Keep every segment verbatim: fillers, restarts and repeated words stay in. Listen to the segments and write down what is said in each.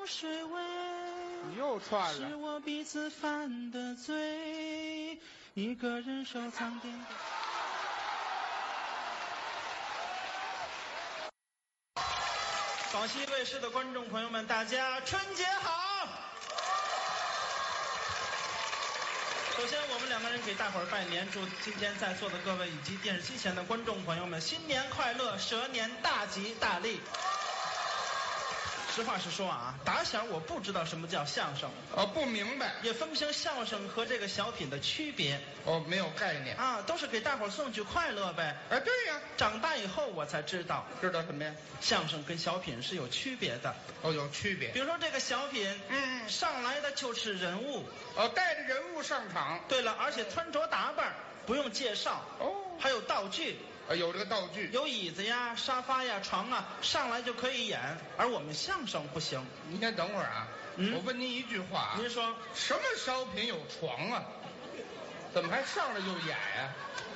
水味。 你又串了。 是我彼此犯的罪，一个人收藏点点。广西卫视的观众朋友们，大家春节好！首先，我们两个人给大伙儿拜年，祝今天在座的各位以及电视机前的观众朋友们新年快乐，蛇年大吉大利。实话实说啊，打小我不知道什么叫相声， 哦，不明白， 也分不清相声和这个小品的区别。 哦，没有概念啊，都是给大伙儿送去快乐呗。 哎，对呀， 长大以后我才知道， 知道什么呀？ 相声跟小品是有区别的。 哦，有区别。 比如说这个小品， 嗯， 上来的就是人物， 哦，带着人物上场。 对了，而且穿着打扮不用介绍， 哦， 还有道具。 啊，有这个道具， 有椅子呀、沙发呀、床啊，上来就可以演。而我们相声不行。 您先等会儿啊，嗯、我问您一句话、啊， 您说什么小品有床啊？怎么还上来就演呀、啊？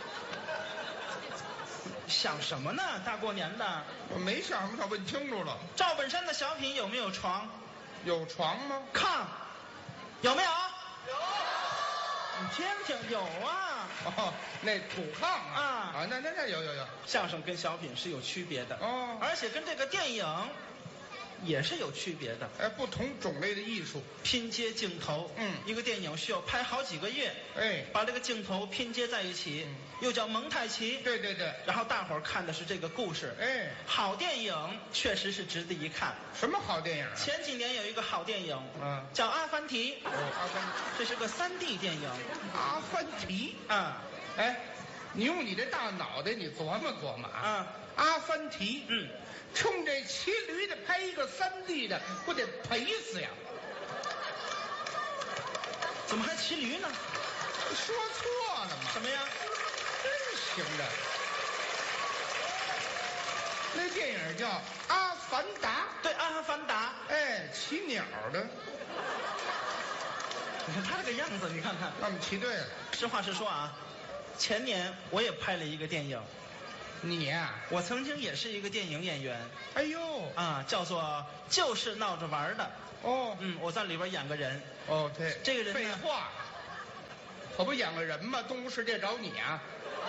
想什么呢？大过年的， 我没想什么，我问清楚了。 赵本山的小品有没有床？ 有床吗？ 炕有没有？ 有。 你听听，有啊。 哦，那土炕啊， 啊啊，那那那有有有。 相声跟小品是有区别的哦， 而且跟这个电影也是有区别的。 哎，不同种类的艺术， 拼接镜头， 嗯， 一个电影需要拍好几个月， 哎， 把这个镜头拼接在一起，嗯、又叫蒙太奇。 对对对。 然后大伙儿看的是这个故事， 哎， 好电影确实是值得一看。 什么好电影、啊？ 前几年有一个好电影， 嗯， 叫《阿凡提》。 哦，阿凡提， 这是个三 D 电影。 阿凡提啊， 哎，你用你这大脑袋，你琢磨琢磨啊。 啊， 阿凡提， 嗯， 冲这骑驴的拍一个三 D 的，不得赔死呀？ 怎么还骑驴呢？ 说错了吗？ 什么呀？ 真行的。那电影叫《阿凡达》。 对，《阿凡达》。 哎，骑鸟的。 你看他这个样子，你看看。 那我们骑对了。 实话实说啊，前年我也拍了一个电影。 你呀、啊， 我曾经也是一个电影演员。 哎呦， 啊，叫做就是闹着玩的。 哦， 嗯，我在里边演个人。 哦，对， 这个人废话，可不演个人吗？动物世界找你啊。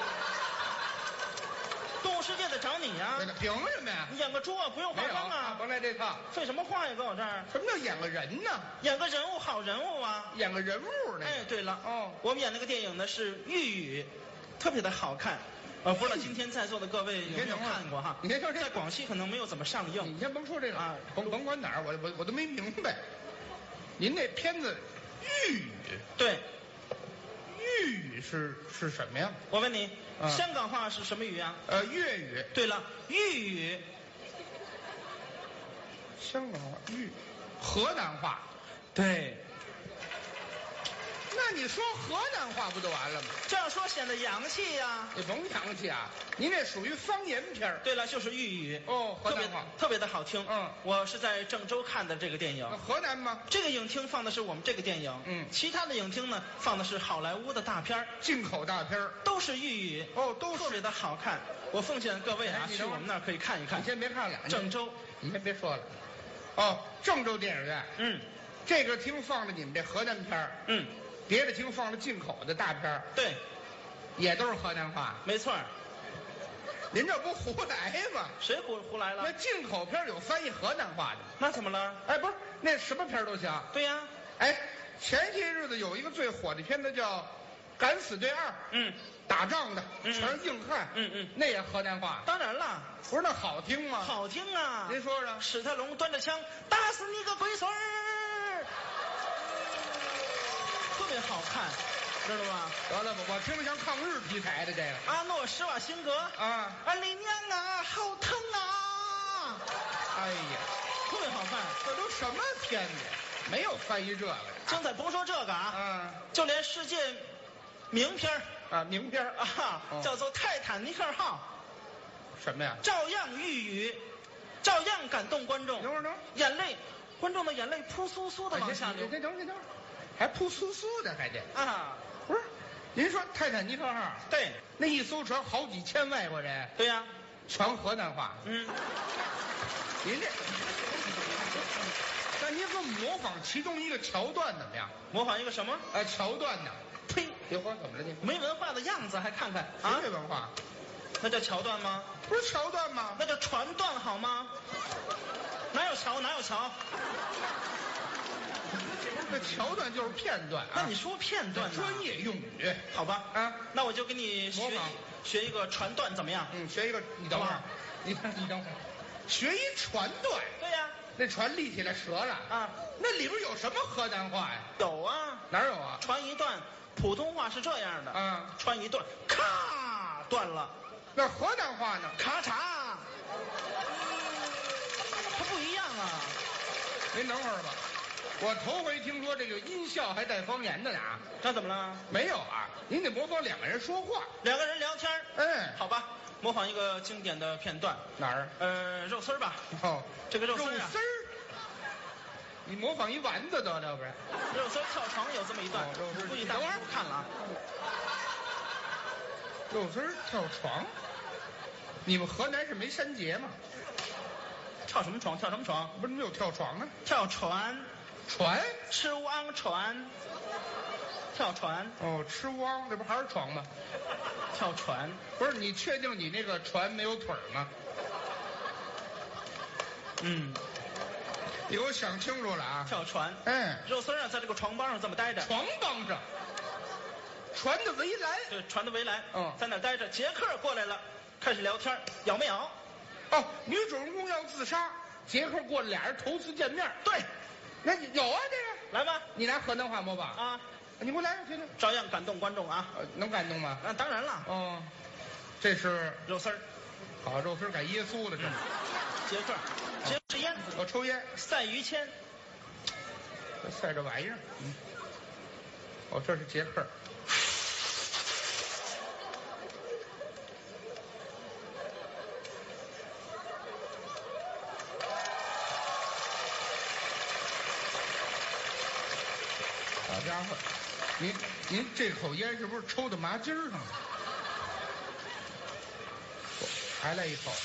动物世界得找你呀、 啊！凭什么呀？ 你演个猪啊，不用化妆啊！ 甭来这套。 废什么话呀，搁我这儿？ 什么叫演个人呢？ 演个人物，好人物啊！ 演个人物呢？ 哎，对了， 哦， 我们演那个电影呢是玉宇，特别的好看。呃，不知道今天在座的各位有没有看过哈？ 你先说这， 在广西可能没有怎么上映。 你先甭说这个啊， 甭甭管哪儿，我我我都没明白。您那片子玉宇， 对。 粤语是是什么呀？ 我问你， 啊、 香港话是什么语啊？ 呃，粤语。 对了，豫语。 香港话、豫、河南话。 对。 那你说河南话不就完了吗？ 这样说显得洋气呀、啊。 你甭洋气啊，您这属于方言片儿。 对了，就是豫语。 哦，河南话特别的好听。 嗯， 我是在郑州看的这个电影。 河南吗？ 这个影厅放的是我们这个电影。 嗯， 其他的影厅呢放的是好莱坞的大片儿， 进口大片儿， 都是豫语。 哦，都特别的好看。我奉劝各位啊，去我们那儿可以看一看。 你先别看了， 郑州， 你先别说了。哦，郑州电影院。 嗯， 这个厅放着你们这河南片儿。 嗯。 别的厅放了进口的大片儿， 对， 也都是河南话， 没错。 您这不胡来吗？ 谁胡胡来了？ 那进口片有翻译河南话的， 那怎么了？ 哎，不是，那什么片都行。 对呀、啊， 哎，前些日子有一个最火的片子叫《敢死队二》， 嗯， 打仗的， 嗯、 全是硬汉， 嗯嗯， 那也河南话。 当然了， 不是那好听吗？ 好听啊！ 您说说， 史泰龙端着枪打死你个龟孙儿。特别好看，知道吗？ 得了吧，我听着像抗日题材的这个。 阿诺·施瓦辛格啊， 安丽娘啊，好疼啊！ 哎呀， 特别好看， 这都什么片子？没有翻译这个。 精彩，甭说这个啊， 嗯， 就连世界名片啊，名片啊，哦、叫做《泰坦尼克号》， 什么呀？ 照样寓语，照样感动观众。 等会儿，等会儿， 眼泪，观众的眼泪扑簌簌的往下流。 等等等等。还扑簌簌的，还得啊！ 不是，您说泰坦尼克号？ 对， 那一艘船好几千外国人。 对呀、啊， 全河南话。 嗯， 您这，那您您给我们模仿其中一个桥段怎么样？ 模仿一个什么？ 呃，桥段呢？ 呸！ 别慌，怎么了你？ 没文化的样子还看看谁啊？ 没文化？ 那叫桥段吗？ 不是桥段吗？ 那叫传段好吗？哪有桥哪有桥？ 那桥段就是片段啊。 那你说片段呢？ 专业用语。 好吧， 啊， 那我就给你学一模仿学一个传段怎么样？ 嗯，学一个，你等会儿好吧， 你你等会儿，学一传段， 对呀、 那船立起来折了啊， 那里边有什么河南话呀？ 有啊， 哪儿有啊？ 传一段，普通话是这样的， 啊， 传一段，咔断了， 那河南话呢？ 咔嚓，它不一样啊。 您等会儿吧，我头回听说这个音效还带方言的呢啊。 这怎么了？ 没有啊，您得模仿两个人说话。 两个人聊天儿， 哎， 好吧，模仿一个经典的片段， 哪儿？ 呃，肉丝儿吧， 哦， 这个肉肉丝儿啊丝，儿。你模仿一丸子得了，不是？ 肉丝儿跳床有这么一段， 哦肉丝儿估计大伙儿不看了啊。 肉丝儿跳床。你们河南是没山节吗？ 跳什么床？跳什么床？ 不是没有跳床啊？ 跳船， 船？ 吃汪船，跳船， 哦，吃汪，这不还是床吗？ 跳船。 不是，你确定你那个船没有腿儿吗？ 嗯， 你给我想清楚了啊！ 跳船。 哎， 肉丝儿啊，在这个床帮上这么待着， 床帮上，船的围栏。 对，船的围栏， 嗯在那儿待着。杰克过来了，开始聊天，咬没咬？ 哦，女主人公要自杀，杰克过来，俩人头次见面。 对， 那你有啊这个？ 来吧， 你拿河南话模仿啊， 你给我来，听听。 照样感动观众啊。 呃，能感动吗？ 啊，当然了， 哦，这是肉丝儿， 好肉丝改耶稣了，这是。 杰克，杰克是烟， 我抽烟， 赛于谦， 这晒这玩意儿。嗯。哦，这是杰克。好家伙，您您这口烟是不是抽到麻筋儿上了？还来一口。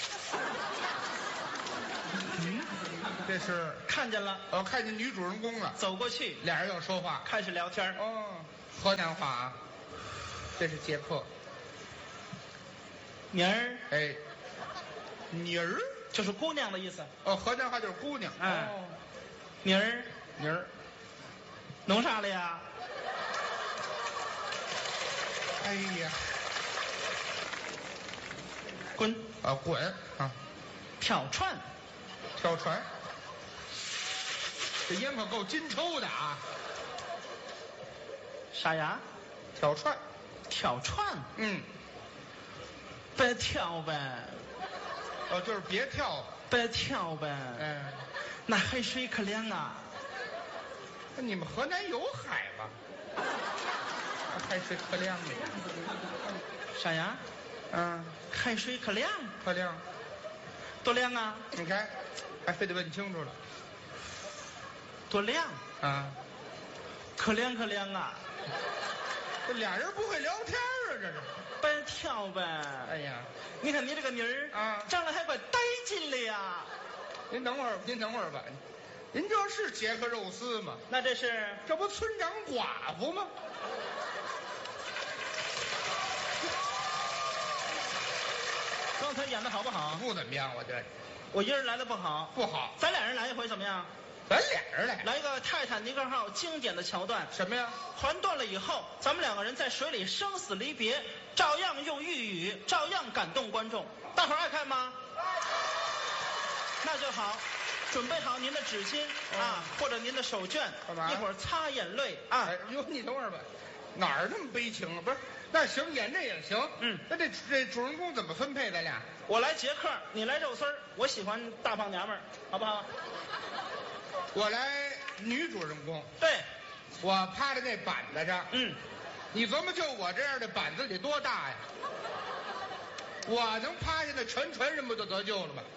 嗯，这是看见了， 我看见女主人公了， 走过去， 俩人要说话。 开始聊天。 哦，河南话啊。这是杰克。 妮儿哎，妮儿。 就是姑娘的意思。 哦，河南话就是姑娘。 哎哦， 妮儿妮儿。 弄啥了呀？ 哎呀， 滚！ 啊滚啊！ 跳船， 跳船。这烟可够金抽的啊！ 啥呀？ 跳船。 跳船， 嗯， 别跳呗， 哦，就是别跳。 别跳呗。 嗯， 那海水可凉啊！ 那你们河南有海吗？海水可凉的。 啥呀？ 嗯， 海水可凉， 可凉。 多凉啊！ 你看，还非得问清楚了。 多凉， 啊， 可凉可凉啊！ 这俩人不会聊天啊，这是。 别跳呗。 哎呀， 你看你这个妮儿啊长得还怪带劲的呀。 您等会儿，您等会儿吧。您这是杰克肉丝吗？ 那这是这不村长寡妇吗？ 刚才演的好不好？ 不怎么样，我觉得我一人来的不好， 不好。 咱俩人来一回怎么样？ 咱俩人来， 来一个泰坦尼克号经典的桥段， 什么呀？ 船断了以后，咱们两个人在水里生死离别，照样用粤语，照样感动观众。大伙儿爱看吗？那就好，准备好您的纸巾、 哦啊，或者您的手绢， 干嘛一会儿擦眼泪啊。 哎呦，你等会儿吧，哪儿那么悲情啊？不是，那行，演这也行。 嗯， 那这这主人公怎么分配？咱俩？ 我来杰克，你来肉丝儿，我喜欢大胖娘们儿，好不好？ 我来女主人公， 对， 我趴在那板子上。 嗯， 你琢磨，就我这样的板子得多大呀？我能趴下，那全船人不就得救了吗？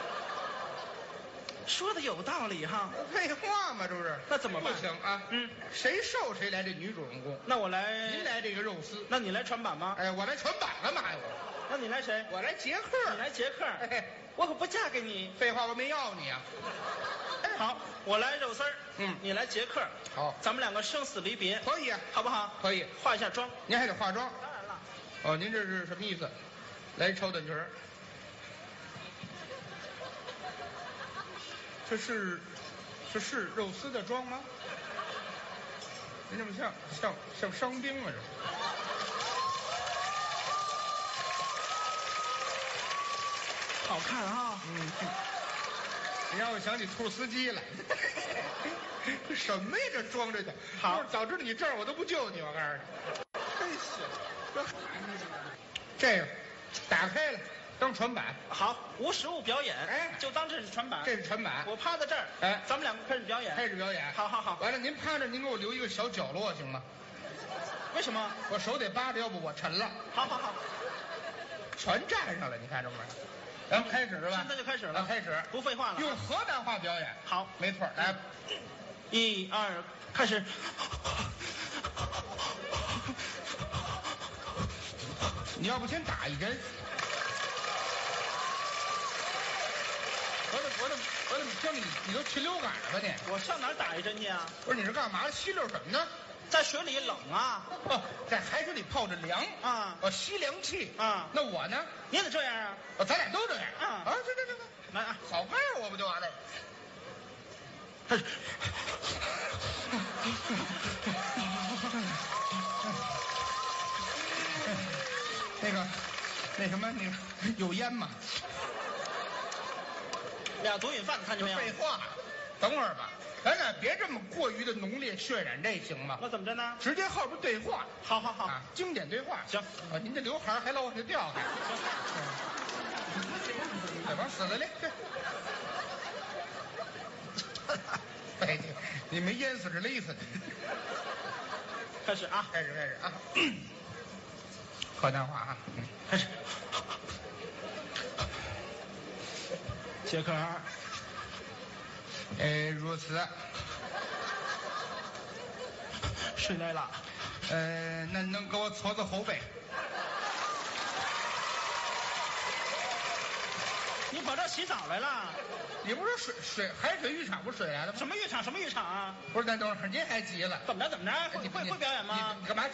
说的有道理哈。 废话嘛，这不是？ 那怎么办不行啊！ 嗯， 谁瘦谁来这女主人公。 那我来， 您来这个肉丝。 那你来船板吗？ 哎，我来船板干嘛呀？我那你来谁？ 我来杰克。 你来杰克。 哎， 我可不嫁给你。 废话，我没要你啊。 好，我来肉丝儿， 嗯你来杰克， 好， 咱们两个生死离别， 可以啊， 好不好？ 可以。 化一下妆。 您还得化妆。 当然了。 哦，您这是什么意思？来一超短裙儿。这是，这是肉丝的妆吗？您这么像像像伤兵啊这。 好看啊！ 嗯，你让我想起兔司机来。这什么呀？这装着的。 好要是早知道你这儿，我都不救你。我告诉你，真行。这这个打开了当船板。 好，无实物表演， 哎就当这是船板。 这是船板。 我趴在这儿， 哎咱们两个开始表演。 开始表演。 好好好。 完了，您趴着，您给我留一个小角落行吗？ 为什么？ 我手得扒着，要不我沉了。 好好好， 全站上了，你看着没？咱们开始是吧？ 现在就开始了。 啊，开始。 不废话了。 用河南话表演。 好， 没错。来， 一二，开始。 你要不先打一针？我怎么我怎么我怎么听你你都禽流感了吧你？ 我上哪儿打一针去啊？ 不是你是干嘛？吸溜什么呢？ 在水里冷啊。 哦，在海水里泡着凉啊哦，吸凉气啊。 那我呢？ 你也得这样啊。 哦，咱俩都这样啊啊！这这这这， 来啊， 好妹儿我不就完了？ 开始。 那个，那什么，那个有烟吗？ 俩毒瘾犯，看见没有？ 废话，等会儿吧，咱俩别这么过于的浓烈渲染，这行吗？ 那怎么着呢？ 直接后边对话。 好好好， 啊，经典对话。 行啊，您这刘海还老往下掉还。这往死了嘞！哎，你没淹死是勒死的。 开始啊， 开始开始啊！河南话啊，嗯， 开始。杰克， 呃，如此。 谁来了？ 呃，那能给我搓搓后背？ 你跑这儿洗澡来了？ 你不是水水海水浴场不是水来的吗？ 什么浴场？什么浴场啊？ 不是，那等会儿您还急了。 怎么着？怎么着？会会会表演吗？ 你你干嘛？